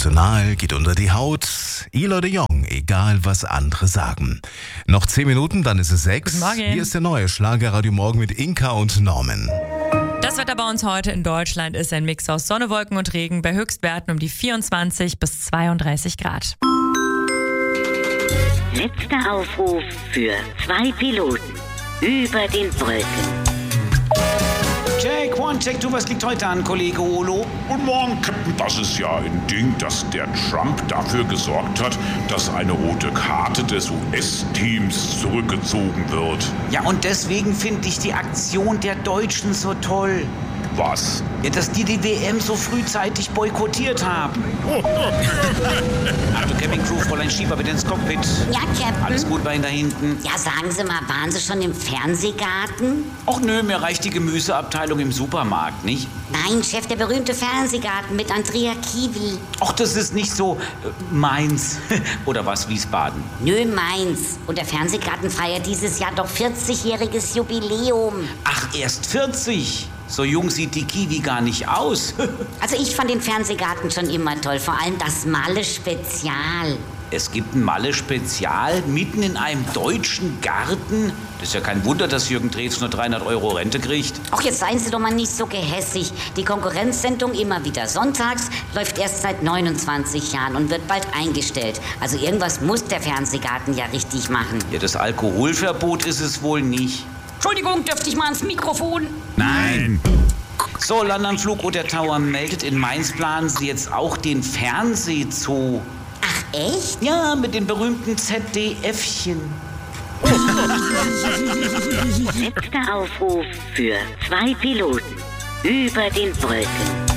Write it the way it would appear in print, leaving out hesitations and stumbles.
emotional, geht unter die Haut. Elo de Jong, egal was andere sagen. Noch 10 Minuten, dann ist es 6. Guten Morgen. Hier ist der neue Schlagerradio Morgen mit Inka und Norman. Das Wetter bei uns heute in Deutschland ist ein Mix aus Sonne, Wolken und Regen bei Höchstwerten um die 24 bis 32 Grad. Letzter Aufruf für 2 Piloten über den Wolken. Check, one, check, du, was liegt heute an, Kollege Olo? Guten Morgen, Captain. Das ist ja ein Ding, dass der Trump dafür gesorgt hat, dass eine rote Karte des US-Teams zurückgezogen wird. Ja, und deswegen finde ich die Aktion der Deutschen so toll. Was? Ja, dass die WM so frühzeitig boykottiert haben. Also Camping-Crew, Fräulein Schieber, bitte ins Cockpit. Ja, Captain. Alles gut bei Ihnen da hinten? Ja, sagen Sie mal, waren Sie schon im Fernsehgarten? Och nö, mir reicht die Gemüseabteilung im Supermarkt, nicht? Nein, Chef, der berühmte Fernsehgarten mit Andrea Kiwi. Och, das ist nicht so Mainz. Oder was, Wiesbaden? Nö, Mainz. Und der Fernsehgarten feiert dieses Jahr doch 40-jähriges Jubiläum. Ach, erst 40? So jung sieht die Kiwi gar nicht aus. Also ich fand den Fernsehgarten schon immer toll, vor allem das Malle-Spezial. Es gibt ein Malle-Spezial mitten in einem deutschen Garten. Das ist ja kein Wunder, dass Jürgen Drews nur 300 € Rente kriegt. Ach, jetzt seien Sie doch mal nicht so gehässig. Die Konkurrenzsendung immer wieder sonntags läuft erst seit 29 Jahren und wird bald eingestellt. Also irgendwas muss der Fernsehgarten ja richtig machen. Ja, das Alkoholverbot ist es wohl nicht. Entschuldigung, dürfte ich mal ans Mikrofon? Nein! So, Landanflug oder Tower meldet, in Mainz planen Sie jetzt auch den Fernsehzoo. Ach, echt? Ja, mit den berühmten ZDFchen. Letzter Aufruf für 2 Piloten über den Wolken.